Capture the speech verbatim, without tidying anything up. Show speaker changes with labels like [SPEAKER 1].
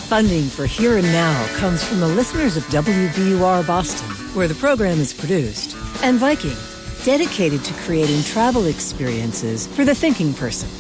[SPEAKER 1] Funding for Here and Now comes from the listeners of W B U R Boston, where the program is produced, and Viking, dedicated to creating travel experiences for the thinking person.